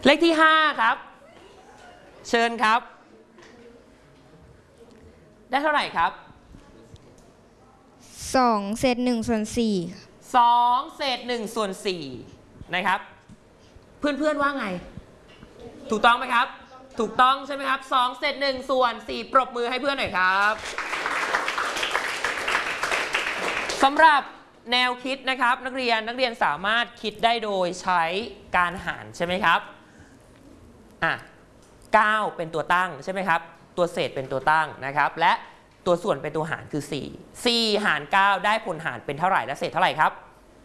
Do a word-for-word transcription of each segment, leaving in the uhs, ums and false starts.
เลขที่ห้าครับเชิญครับได้เท่าไหร่ครับสองเศษหนึ่งส่วนสี่สองเศษหนึ่งส่วนสี่นะครับเพื่อนๆว่าไงถูกต้องไหมครับถูกต้องใช่ไหมครับสองเศษหนึ่งส่วนสี่ปรบมือให้เพื่อนหน่อยครับสำหรับแนวคิดนะครับนักเรียนนักเรียนสามารถคิดได้โดยใช้การหารใช่ไหมครับอ่ะเก้าเป็นตัวตั้งใช่ไหมครับตัวเศษเป็นตัวตั้งนะครับและตัวส่วนเป็นตัวหารคือสี่ สี่หารเก้าได้ผลหารเป็นเท่าไหร่และเศษเท่าไหร่ครับ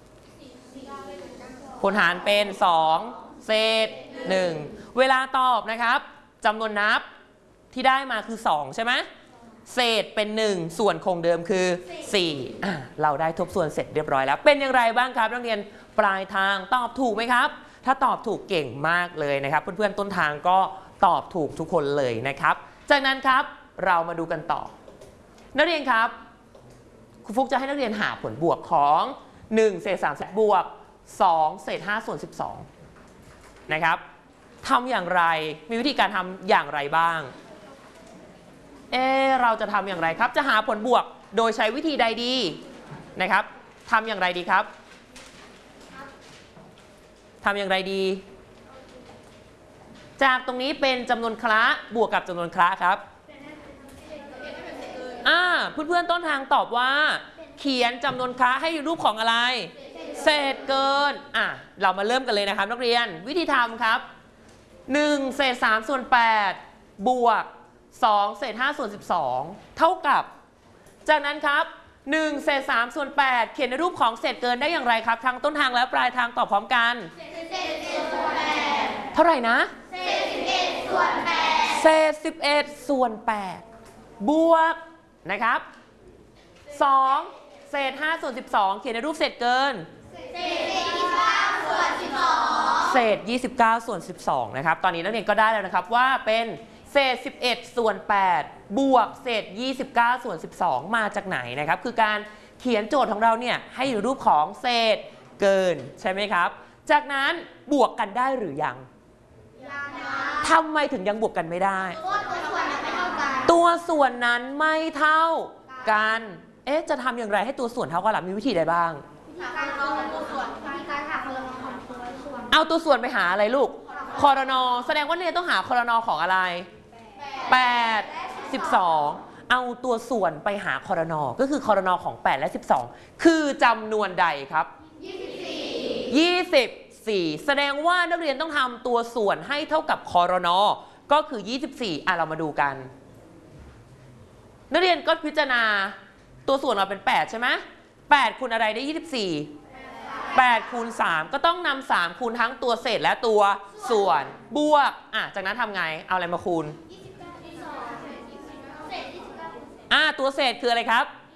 ผลหารเป็นสองเศษหนึ่งเวลาตอบนะครับจำนวนนับที่ได้มาคือสองใช่ไหมเศษเป็นหนึ่งส่วนคงเดิมคือสี่อ่ะเราได้ทบส่วนเสร็จเรียบร้อยแล้วเป็นอย่างไรบ้างครับนักเรียนปลายทางตอบถูกไหมครับถ้าตอบถูกเก่งมากเลยนะครับเพื่อนๆต้นทางก็ตอบถูกทุกคนเลยนะครับจากนั้นครับเรามาดูกันต่อนักเรียนครับครูฟุกจะให้นักเรียนหาผลบวกของหนึ่งเศษสามบวกสองเศษห้าส่วนสิบสองนะครับทำอย่างไรมีวิธีการทำอย่างไรบ้างเออเราจะทำอย่างไรครับจะหาผลบวกโดยใช้วิธีใดดีนะครับทำอย่างไรดีครับทำอย่างไรดีจากตรงนี้เป็นจำนวนคละบวกกับจำนวนคละครับอ่าเพื่อนๆต้นทางตอบว่าเขียนจำนวนคละให้รูปของอะไรเศษเกินอ่ะเรามาเริ่มกันเลยนะครับนักเรียนวิธีทำครับหนึ่งเศษสามส่วนแปดบวกสองเศษห้าส่วนสิบสองเท่ากับจากนั้นครับหนึ่งเศษสามส่วนแปดเขียนในรูปของเศษเกินได้อย่างไรครับทั้งต้นทางและปลายทางตอบพร้อมกันเศษสิบเอ็ดส่วนแปดเท่าไหร่นะเศษสิบเอ็ดส่วนแปดเศษสิบเอ็ดส่วนแปดบวกนะครับสองเศษห้าส่วนสิบสองเขียนในรูปเศษเกินเศษยี่สิบเก้าส่วนสิบสองเศษยี่สิบเก้าส่วนสิบสองนะครับตอนนี้นักเรียนก็ได้แล้วนะครับว่าเป็นเศษสิบเอ็ดส่วนแปดบวกเศษยี่สิบเก้าส่วนสิบสองมาจากไหนนะครับคือการเขียนโจทย์ของเราเนี่ยให้อยู่รูปของเศษเกินใช่ไหมครับจากนั้นบวกกันได้หรือยังทำไมถึงยังบวกกันไม่ได้ตัวส่วนนั้นไม่เท่ากันเอ๊ะจะทำอย่างไรให้ตัวส่วนเท่ากันล่ะมีวิธีใดบ้างเอาตัวส่วนไปหาอะไรลูกคอรนอแสดงว่าเนี่ยต้องหาคอรนอของอะไรแปด สิบสองเอาตัวส่วนไปหาคอรนอก็คือคอรนอของแปดและสิบสองคือจำนวนใดครับยี่สิบสี่ ยี่สิบสี่แสดงว่านักเรียนต้องทำตัวส่วนให้เท่ากับคอรนอก็คือยี่สิบสี่อ่ะเรามาดูกันนักเรียนก็พิจารณาตัวส่วนเราเป็นแปดใช่ไหมแปดคูณอะไรได้ยี่สิบสี่แปดคูณสามก็ต้องนำสามคูณทั้งตัวเศษและตัวส่วนบวกอ่ะจากนั้นทำไงเอาอะไรมาคูณอ่ะตัวเศษคืออะไรครับ